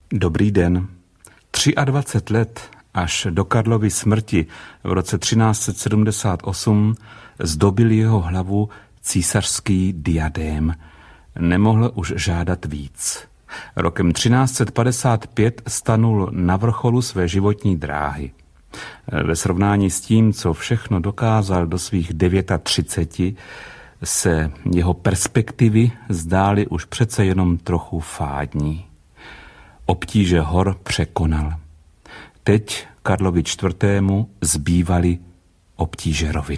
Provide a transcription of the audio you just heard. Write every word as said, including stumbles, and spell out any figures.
Dobrý den. dvacet tři let až do Karlovy smrti v roce třináct set sedmdesát osm zdobil jeho hlavu císařský diadém. Nemohl už žádat víc. Rokem třináct set padesát pět stanul na vrcholu své životní dráhy. Ve srovnání s tím, co všechno dokázal do svých třiceti devíti, se jeho perspektivy zdály už přece jenom trochu fádní. Obtíže hor překonal. Teď Karlovi čtvrtému zbývaly obtíže roviny.